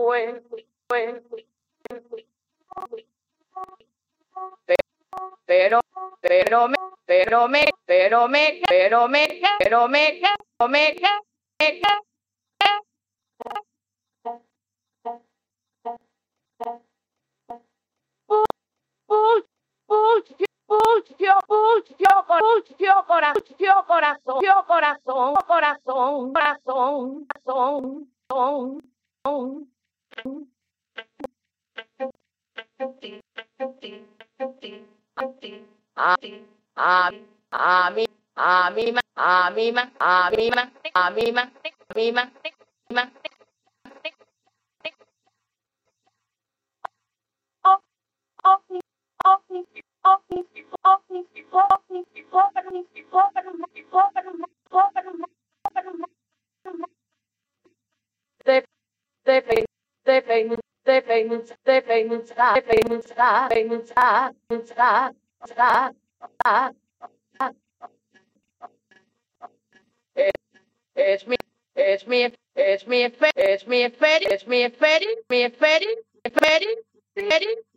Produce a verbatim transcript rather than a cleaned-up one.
pero, pero me, pero me, pero me, pero me, pero me, pero me, me, corazón, corazón, corazón, corazón, corazón, corazón. A, a, a mí, a mí, ma, a mí, ma, a mí, ma, a mí, ma, a mí, ma, ma. De, de, de, de famous, the famous star, famous star, famous star, star, star, star. It's me, it's me, it's me, it's me, it's me, it's me, it's me, it's me, it's me, it's me,